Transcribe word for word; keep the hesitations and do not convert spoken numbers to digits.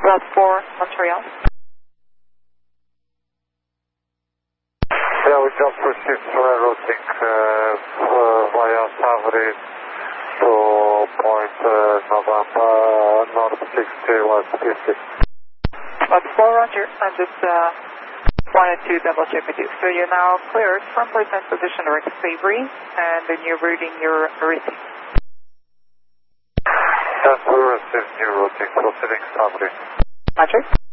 Blood four, Montreal. Yeah, we just received routing uh, uh, via Savary to point uh, November North sixty, West fifty. Blood four, Roger. I just uh, wanted to double check with you. So you're now cleared from present position or Savory, and then you're reading your receipt. Yes, we received new routing proceeding Savary. Roger.